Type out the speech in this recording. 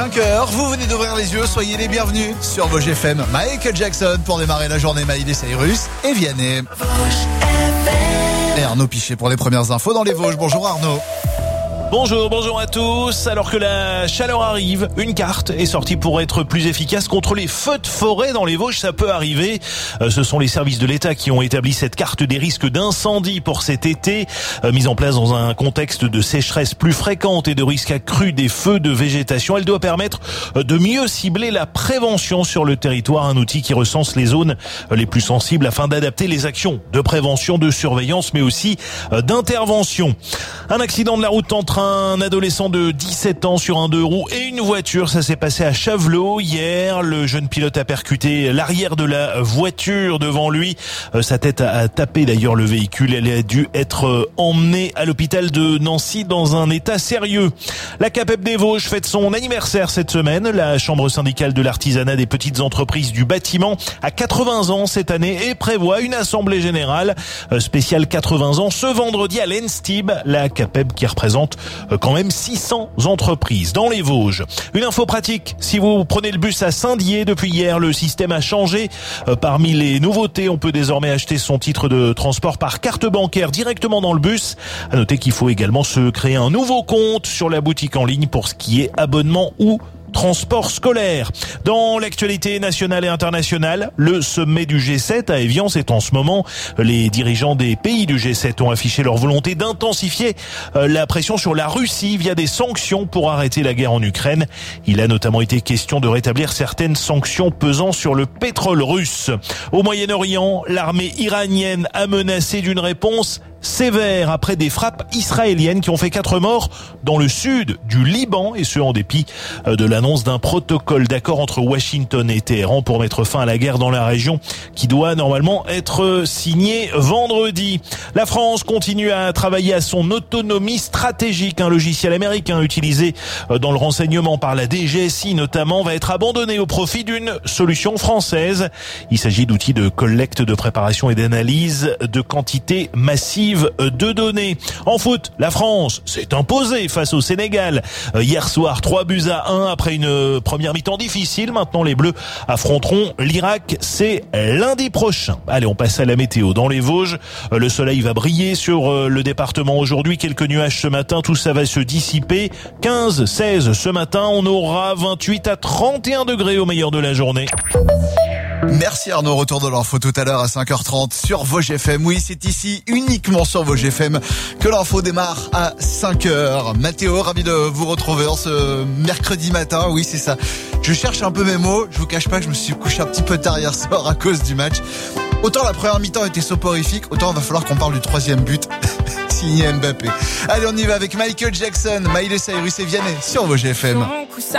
5h, vous venez d'ouvrir les yeux, soyez les bienvenus sur Vosges FM. Michael Jackson pour démarrer la journée, Miley Cyrus et Vianney. Et Arnaud Pichet pour les premières infos dans les Vosges. Bonjour Arnaud. Bonjour à tous. Alors que la chaleur arrive, une carte est sortie pour être plus efficace contre les feux de forêt dans les Vosges. Ça peut arriver. Ce sont les services de l'État qui ont établi cette carte des risques d'incendie pour cet été, mise en place dans un contexte de sécheresse plus fréquente et de risques accrus des feux de végétation. Elle doit permettre de mieux cibler la prévention sur le territoire, un outil qui recense les zones les plus sensibles afin d'adapter les actions de prévention, de surveillance, mais aussi d'intervention. Un accident de la route entre un adolescent de 17 ans sur un 2 roues et une voiture. Ça s'est passé à Chavelot hier. Le jeune pilote a percuté l'arrière de la voiture devant lui. Sa tête a tapé d'ailleurs le véhicule. Elle a dû être emmenée à l'hôpital de Nancy dans un état sérieux. La CAPEB des Vosges fête son anniversaire cette semaine. La Chambre syndicale de l'artisanat des petites entreprises du bâtiment a 80 ans cette année et prévoit une assemblée générale spéciale 80 ans ce vendredi à l'Enstib. La CAPEB qui représente quand même 600 entreprises dans les Vosges. Une info pratique, si vous prenez le bus à Saint-Dié depuis hier, le système a changé. Parmi les nouveautés, on peut désormais acheter son titre de transport par carte bancaire directement dans le bus. À noter qu'il faut également se créer un nouveau compte sur la boutique en ligne pour ce qui est abonnement ou transport scolaire. Dans l'actualité nationale et internationale, le sommet du G7 à Évian, c'est en ce moment. Les dirigeants des pays du G7 ont affiché leur volonté d'intensifier la pression sur la Russie via des sanctions pour arrêter la guerre en Ukraine. Il a notamment été question de rétablir certaines sanctions pesant sur le pétrole russe. Au Moyen-Orient, l'armée iranienne a menacé d'une réponse sévère après des frappes israéliennes qui ont fait 4 morts dans le sud du Liban, et ce en dépit de l'annonce d'un protocole d'accord entre Washington et Téhéran pour mettre fin à la guerre dans la région qui doit normalement être signé vendredi. La France continue à travailler à son autonomie stratégique. Un logiciel américain utilisé dans le renseignement par la DGSI notamment va être abandonné au profit d'une solution française. Il s'agit d'outils de collecte, de préparation et d'analyse de quantités massives de données. En foot, la France s'est imposée face au Sénégal. Hier soir, 3-1 après une première mi-temps difficile. Maintenant, les Bleus affronteront l'Irak. C'est lundi prochain. Allez, on passe à la météo. Dans les Vosges, le soleil va briller sur le département aujourd'hui. Quelques nuages ce matin. Tout ça va se dissiper. 15, 16 ce matin. On aura 28 à 31 degrés au meilleur de la journée. Merci Arnaud, retour de l'info tout à l'heure à 5h30 sur Vosges FM. Oui, c'est ici uniquement sur Vosges FM que l'info démarre à 5h. Mathéo, ravi de vous retrouver ce mercredi matin. Oui, c'est ça. Je cherche un peu mes mots. Je vous cache pas que je me suis couché un petit peu tard hier soir à cause du match. Autant la première mi-temps était soporifique, autant il va falloir qu'on parle du troisième but. Signé Mbappé. Allez, on y va avec Michael Jackson, Miley Cyrus et Vianney sur Vosges FM.